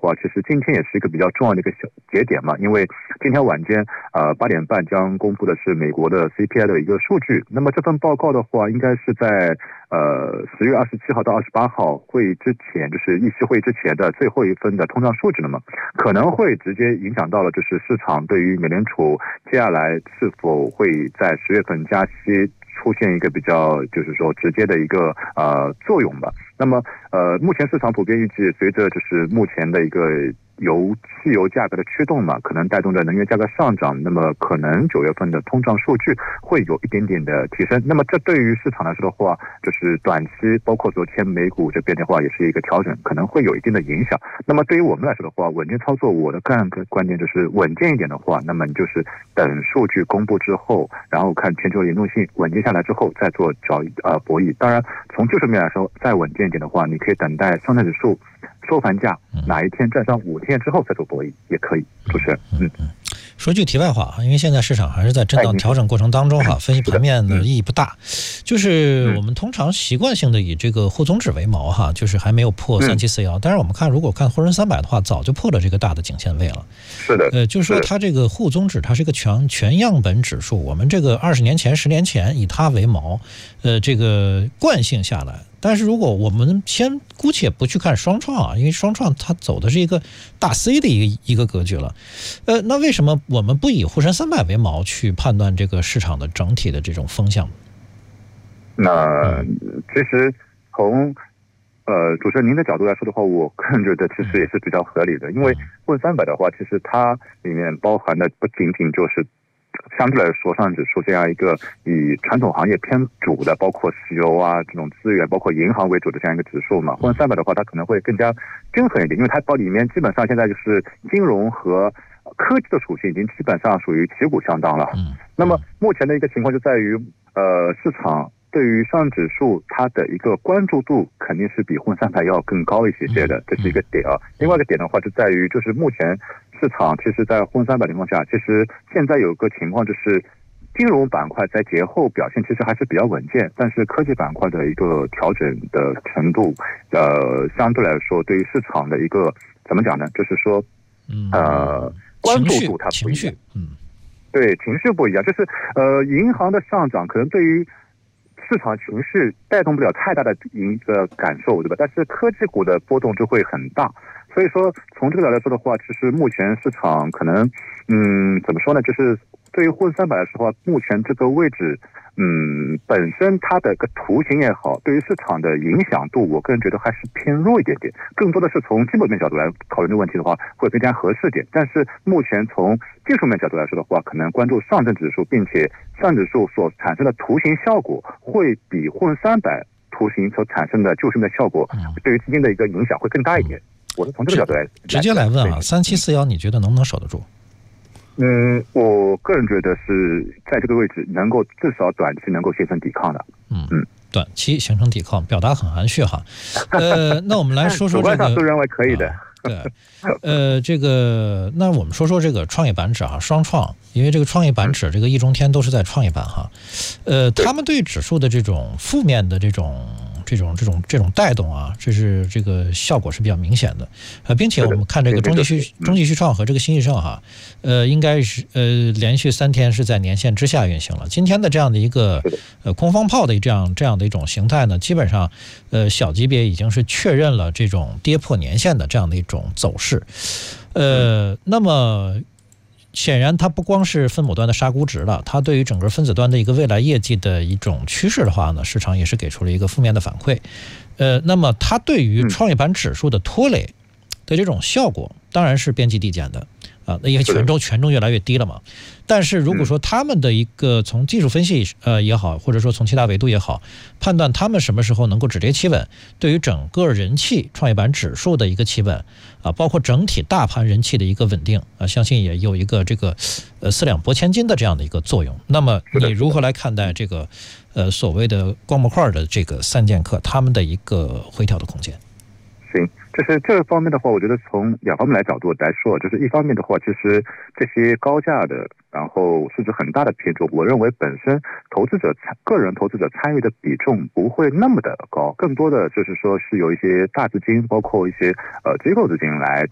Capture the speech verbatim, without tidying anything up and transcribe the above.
话，其实今天也是一个比较重要的一个小节点嘛，因为今天晚间呃八点半将公布的是美国的 C P I 的一个数据。那么这份报告的话，应该是在呃十月二十七号到二十八号会议之前，就是议息会议之前的最后一份的通胀数据了嘛，可能会直接影响到了就是市场对于美联储接下来是否会在十月份加息出现一个比较就是说直接的一个呃作用吧。那么呃目前市场普遍预计，随着就是目前的一个油汽油价格的驱动嘛，可能带动着能源价格上涨，那么可能九月份的通胀数据会有一点点的提升。那么这对于市场来说的话，就是短期包括昨天美股这边的话也是一个调整，可能会有一定的影响。那么对于我们来说的话，稳健操作，我的个人观点就是稳健一点的话，那么你就是等数据公布之后，然后看全球联动性稳健下来之后再做交易呃博弈。当然从技术面来说，再稳健一点的话，你可以等待上证指数收盘价哪一天站上五天之后再做博弈也可以。主持人，嗯嗯。 说句题外话，因为现在市场还是在震荡调整过程当中哈，分析盘面的意义不大。就是我们通常习惯性的以这个沪综指为锚哈，就是还没有破三七四幺。但是我们看，如果看沪深三百的话，早就破了这个大的颈线位了。 是的， 呃，就是说它这个沪综指它是一个全全样本指数，我们这个二十年前、十年前以它为锚，呃，这个惯性下来。但是如果我们先姑且不去看双创啊，因为双创它走的是一个大 C 的一个一个格局了，呃，那为什么我们不以沪深三百为锚去判断这个市场的整体的这种风向？ 那其实从呃主持人您的角度来说的话，我个人觉得其实也是比较合理的，因为沪三百的话，其实它里面包含的不仅仅就是相对来说上证指数这样一个以传统行业偏主的，包括石油啊这种资源，包括银行为主的这样一个指数嘛。沪深三百的话，它可能会更加均衡一点，因为它包里面基本上现在就是金融和科技的属性已经基本上属于旗鼓相当了。那么目前的一个情况就在于，呃，市场对于上证指数它的一个关注度肯定是比沪深三百要更高一些些的，这是一个点啊。另外一个点的话就在于，就是目前市场其实在沪深三百情况下，其实现在有个情况就是金融板块在节后表现其实还是比较稳健，但是科技板块的一个调整的程度，呃，相对来说对于市场的一个怎么讲呢？就是说，呃，关注度它不一样，嗯，对，情绪不一样，就是呃，银行的上涨可能对于市场情绪带动不了太大的一个感受，对吧？但是科技股的波动就会很大，所以说从这个角度来说的话，其实目前市场可能，嗯，怎么说呢？就是对于沪深三百来说的话，目前这个位置，嗯，本身它的个图形也好，对于市场的影响度，我个人觉得还是偏弱一点点。更多的是从基本面角度来考虑这个问题的话，会更加合适点。但是目前从技术面角度来说的话，可能关注上证指数，并且上证指数所产生的图形效果，会比沪深三百图形所产生的技术面的效果，对于基金的一个影响会更大一点。我是从这个角度来直接来问啊，三七四幺你觉得能不能守得住？ 嗯，我个人觉得是在这个位置能够至少短期能够形成抵抗的。 嗯嗯，短期形成抵抗，表达很含蓄哈。呃，那我们来说说这个， 主观上都认为可以的。 啊、对，呃，这个，那我们说说这个创业板指哈，双创，因为这个创业板指这个易中天都是在创业板哈，呃，他们对指数的这种负面的这种。这种这种这种带动啊，这是这个效果是比较明显的，呃，并且我们看这个中继续中继续创和这个新易盛哈，呃，应该是呃连续三天是在年线之下运行了。今天的这样的一个呃空方炮的这样这样的一种形态呢，基本上呃小级别已经是确认了这种跌破年线的这样的一种走势，呃，那么。显然它不光是分母端的杀估值了，它对于整个分子端的一个未来业绩的一种趋势的话呢，市场也是给出了一个负面的反馈。呃，那么它对于创业板指数的拖累的这种效果当然是边际递减的啊，因为权重权重越来越低了嘛。但是如果说他们的一个从技术分析呃也好，或者说从其他维度也好，判断他们什么时候能够止跌企稳，对于整个人气创业板指数的一个企稳啊，包括整体大盘人气的一个稳定啊，相信也有一个这个呃四两拨千斤的这样的一个作用。那么你如何来看待这个呃所谓的光模块的这个三剑客他们的一个回调的空间？ 行，就是这个方面的话，我觉得从两方面来角度来说，就是一方面的话，其实这些高价的，然后市值很大的品种，我认为本身投资者个人投资者参与的比重不会那么的高，更多的就是说是有一些大资金，包括一些呃机构资金来